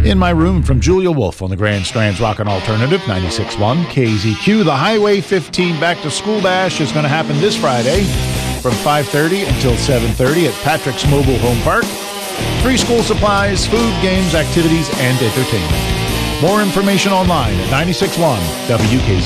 In My Room from Julia Wolf on the Grand Strand's Rockin' Alternative 96.1 KZQ. The Highway 15 Back to School Bash is going to happen this Friday from 5:30 until 7:30 at Patrick's Mobile Home Park. Free school supplies, food, games, activities, and entertainment. More information online at 96.1 WKZ.